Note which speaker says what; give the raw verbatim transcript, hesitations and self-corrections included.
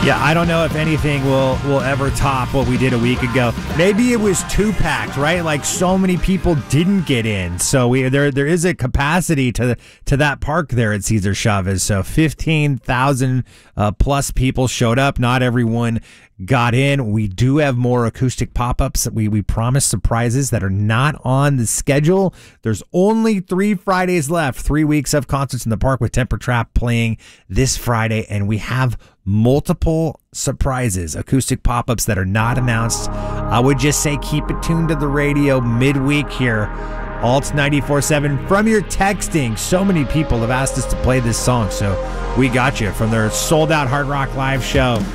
Speaker 1: Yeah, I don't know if anything will will ever top what we did a week ago. Maybe it was too packed, right? Like so many people didn't get in, so we there there is a capacity to to that park there at Cesar Chavez. So fifteen thousand uh, plus people showed up. Not everyone got in. We do have more acoustic pop-ups. We we promise surprises that are not on the schedule. There's only three Fridays left. Three weeks of concerts in the park with Temper Trap playing this Friday, and we have multiple surprises, acoustic pop-ups that are not announced. I would just say keep it tuned to the radio midweek here. Alt ninety-four point seven from your texting. So many people have asked us to play this song, so we got you from their sold-out Hard Rock Live show.